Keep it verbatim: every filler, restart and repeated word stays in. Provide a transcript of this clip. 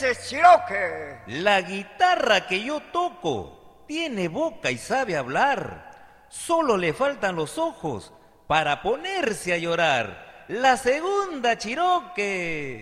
dices, Chiroque? La guitarra que yo toco tiene boca y sabe hablar. Solo le faltan los ojos para ponerse a llorar. La segunda, Chiroque.